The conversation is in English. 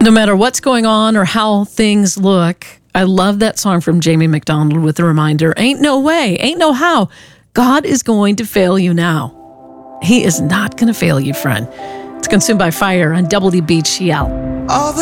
No matter what's going on or how things look, I love that song from Jamie McDonald with the reminder, ain't no way, ain't no how. God is going to fail you now. He is not going to fail you, friend. It's Consumed by Fire on WBGL. All the